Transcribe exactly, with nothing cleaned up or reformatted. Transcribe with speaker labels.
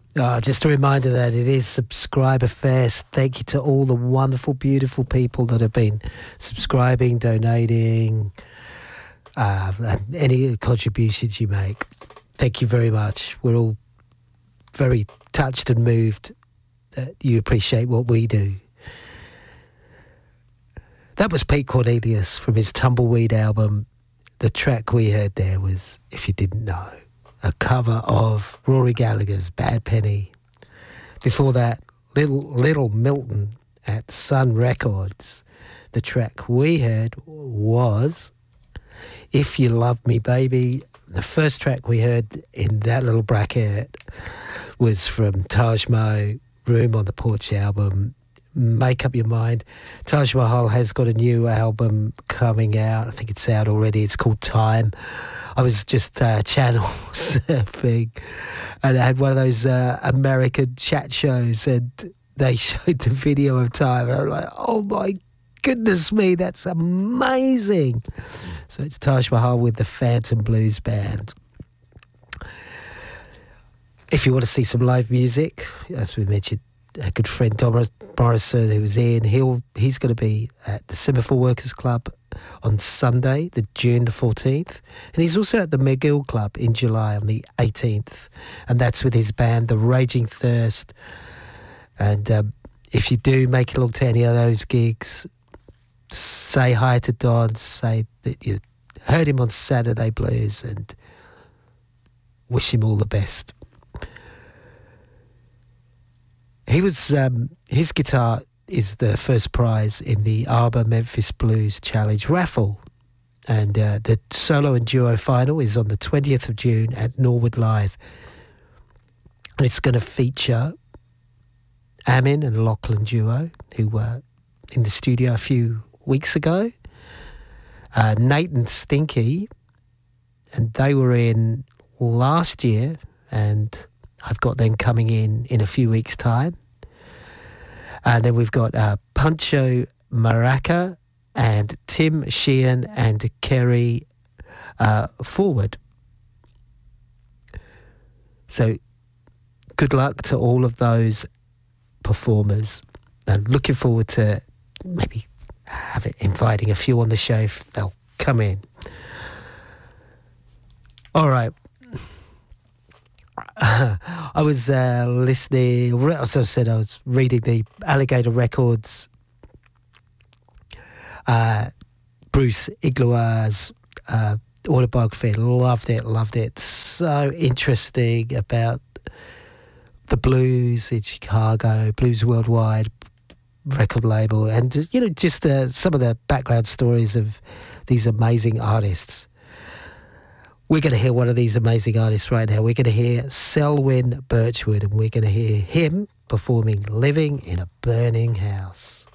Speaker 1: Oh, just a reminder that it is Subscriber Fest. Thank you to all the wonderful, beautiful people that have been subscribing, donating, uh, and any contributions you make. Thank you very much. We're all very touched and moved that you appreciate what we do. That was Pete Cornelius from his Tumbleweed album. The track we heard there was, if you didn't know, a cover of Rory Gallagher's Bad Penny. Before that, Little Little Milton at Sun Records. The track we heard was If You Love Me Baby. The first track we heard in that little bracket was from Taj Mahal, Room on the Porch album. Make up your mind. Taj Mahal has got a new album coming out. I think it's out already. It's called Time. I was just uh, channel surfing and I had one of those uh, American chat shows and they showed the video of Time and I was like, oh my goodness me, that's amazing. So it's Taj Mahal with the Phantom Blues Band. If you want to see some live music, as we mentioned, a good friend Dom Morrison, who was in, he'll he's going to be at the Semaphore Workers Club on Sunday, the June the fourteenth, and he's also at the McGill Club in July on the eighteenth, and that's with his band, The Raging Thirst. And um, if you do make it along to any of those gigs, say hi to Don, say that you heard him on Saturday Blues, and wish him all the best. He was, um, his guitar is the first prize in the Arbor Memphis Blues Challenge raffle. And uh, the solo and duo final is on the twentieth of June at Norwood Live. And it's going to feature Amin and Lachlan Duo, who were in the studio a few weeks ago. Uh, Nate and Stinky, and they were in last year, and I've got them coming in in a few weeks' time. And then we've got uh, Pancho Maraca and Tim Sheehan and Kerry uh, Forward. So good luck to all of those performers. And looking forward to maybe have it, inviting a few on the show if they'll come in. All right. I was uh, listening, as I said, I was reading the Alligator Records, uh, Bruce Igloir's uh, autobiography. Loved it, loved it. So interesting about the blues in Chicago, Blues Worldwide record label, and, you know, just uh, some of the background stories of these amazing artists. We're going to hear one of these amazing artists right now. We're going to hear Selwyn Birchwood, and we're going to hear him performing Living in a Burning House.